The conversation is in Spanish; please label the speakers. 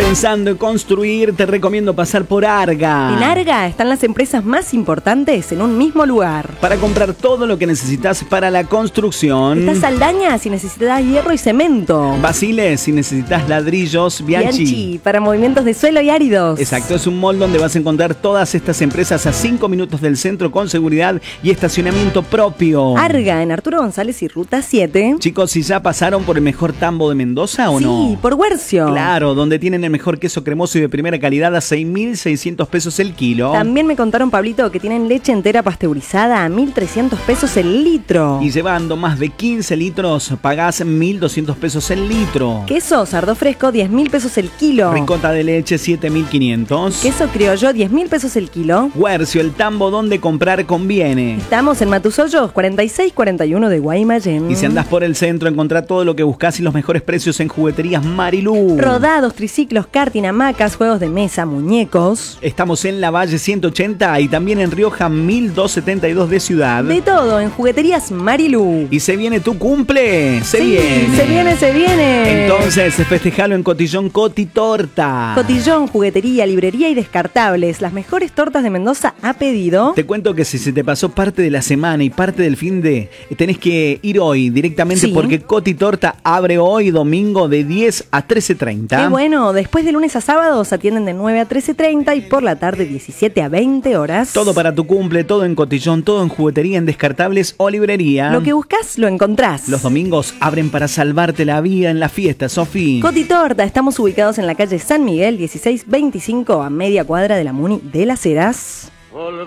Speaker 1: pensando en construir, te recomiendo pasar por Arga.
Speaker 2: En Arga están las empresas más importantes en un mismo lugar.
Speaker 1: Para comprar todo lo que necesitas para la construcción.
Speaker 2: Está Saldaña si necesitas hierro y cemento.
Speaker 1: Basile si necesitas ladrillos. Bianchi
Speaker 2: para movimientos de suelo y áridos.
Speaker 1: Exacto, es un mall donde vas a encontrar todas estas empresas a 5 minutos del centro con seguridad y estacionamiento propio.
Speaker 2: Arga en Arturo González y Ruta 7.
Speaker 1: Chicos, ¿si ya pasaron por el mejor tambo de Mendoza o no?
Speaker 2: Sí, por Huercio.
Speaker 1: Claro, donde tienen el mejor queso cremoso y de primera calidad a 6.600 pesos el kilo.
Speaker 2: También me contaron, Pablito, que tienen leche entera pasteurizada a 1.300 pesos el litro.
Speaker 1: Y llevando más de 15 litros, pagás 1.200 pesos el litro.
Speaker 2: Queso sardo fresco, 10.000 pesos el kilo.
Speaker 1: Ricota de leche, 7.500.
Speaker 2: Queso criollo, 10.000 pesos el kilo.
Speaker 1: Huercio, el tambo donde comprar conviene.
Speaker 2: Estamos en Matusollos, 4641 de Guaymallén.
Speaker 1: Y si andás por el centro, encontrá todo lo que buscás y los mejores precios en jugueterías Marilú.
Speaker 2: Rodados, triciclos, karting, hamacas, juegos de mesa, muñecos.
Speaker 1: Estamos en La Valle 180 y también en Rioja 1272 de Ciudad.
Speaker 2: De todo en jugueterías Marilú.
Speaker 1: Y se viene tu cumple. Se
Speaker 2: viene.
Speaker 1: Entonces, festejalo en Cotillón Cotitorta.
Speaker 2: Cotillón, juguetería, librería y descartables. Las mejores tortas de Mendoza a pedido.
Speaker 1: Te cuento que si se te pasó parte de la semana y parte del fin de, tenés que ir hoy directamente porque Cotitorta abre hoy domingo de 10 a 13:30.
Speaker 2: Qué bueno, después de lunes a sábados atienden de 9 a 13:30 y por la tarde 17 a 20 horas.
Speaker 1: Todo para tu cumple, todo en Cotillón, todo en juguetería, en descartables o librería.
Speaker 2: Lo que buscas lo encontrás.
Speaker 1: Los domingos abren para salvarte la vida en la fiesta, Sofi.
Speaker 2: Cotitorta, estamos ubicados en la calle San Miguel 1625 a media cuadra de la Muni de Las Heras.